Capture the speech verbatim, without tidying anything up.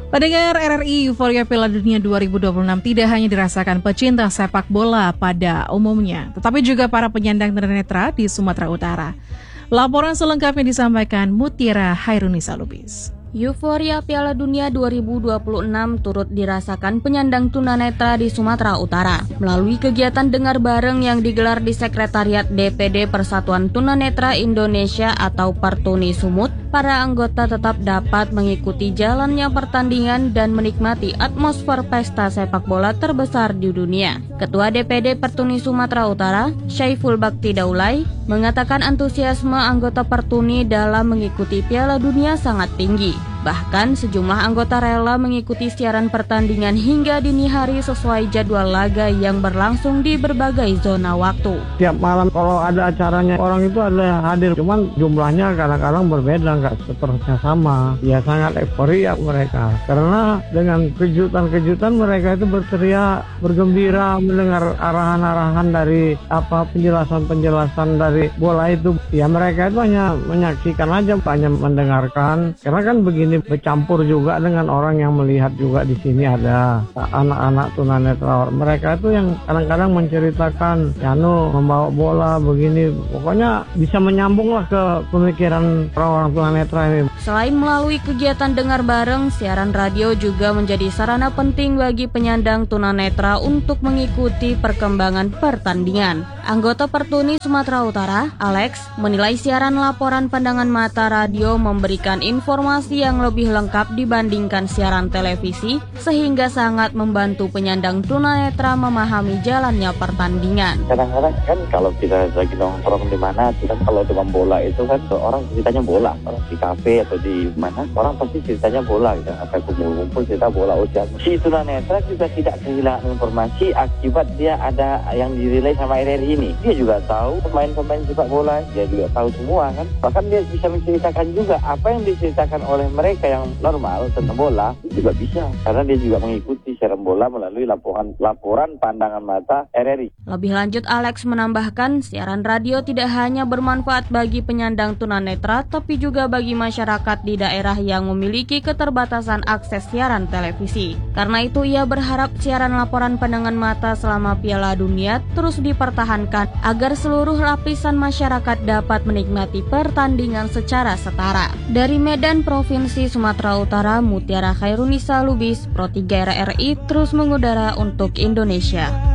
Pendengar R R I, euforia Piala Dunia dua ribu dua puluh enam tidak hanya dirasakan pecinta sepak bola pada umumnya, tetapi juga para penyandang tunanetra di Sumatera Utara. Laporan selengkapnya disampaikan Mutiara Hairunisa Lubis. Euforia Piala Dunia dua ribu dua puluh enam turut dirasakan penyandang tunanetra di Sumatera Utara melalui kegiatan dengar bareng yang digelar di Sekretariat D P D Persatuan Tunanetra Indonesia atau Pertuni Sumut. Para anggota tetap dapat mengikuti jalannya pertandingan dan menikmati atmosfer pesta sepak bola terbesar di dunia. Ketua D P D Pertuni Sumatera Utara, Syaiful Bakti Daulay, mengatakan antusiasme anggota Pertuni dalam mengikuti Piala Dunia sangat tinggi. Bahkan sejumlah anggota rela mengikuti siaran pertandingan hingga dini hari sesuai jadwal laga yang berlangsung di berbagai zona waktu. Tiap malam kalau ada acaranya orang itu ada hadir, cuman jumlahnya kadang-kadang berbeda, nggak seterusnya sama. Ya sangat euforia mereka karena dengan kejutan-kejutan mereka itu berteriak, bergembira mendengar arahan-arahan dari apa penjelasan-penjelasan dari bola itu. Ya mereka itu hanya menyaksikan aja, hanya mendengarkan karena kan begini bercampur juga dengan orang yang melihat juga di sini ada anak-anak tunanetra. Mereka itu yang kadang-kadang menceritakan Yano membawa bola begini, pokoknya bisa menyambung lah ke pemikiran orang-orang tunanetra ini. Selain melalui kegiatan dengar bareng, siaran radio juga menjadi sarana penting bagi penyandang tunanetra untuk mengikuti perkembangan pertandingan. Anggota Pertuni Sumatera Utara, Alex, menilai siaran laporan pandangan mata radio memberikan informasi yang lebih lengkap dibandingkan siaran televisi, sehingga sangat membantu penyandang tunanetra memahami jalannya pertandingan. Kadang-kadang kan kalau kita lagi nongkrong di mana, kan kalau dengan bola itu kan orang ceritanya bola, orang di kafe atau di mana orang pasti ceritanya bola, gitu. Apa kumpul-kumpul cerita bola ujian. Si tunanetra juga tidak kehilangan informasi akibat dia ada yang dirilai sama R R I ini. Dia juga tahu pemain-pemain sepak bola, dia juga tahu semua kan. Bahkan dia bisa menceritakan juga apa yang diceritakan oleh mereka yang normal tentang bola juga bisa, karena dia juga mengikuti siaran bola melalui laporan laporan pandangan mata R R I. Lebih lanjut, Alex menambahkan siaran radio tidak hanya bermanfaat bagi penyandang tunanetra, tapi juga bagi masyarakat di daerah yang memiliki keterbatasan akses siaran televisi. Karena itu ia berharap siaran laporan pandangan mata selama Piala Dunia terus dipertahankan agar seluruh lapisan masyarakat dapat menikmati pertandingan secara setara. Dari Medan, Provinsi Sumatera Utara, Mutiara Hairunisa Lubis, Pro tiga R R I terus mengudara untuk Indonesia.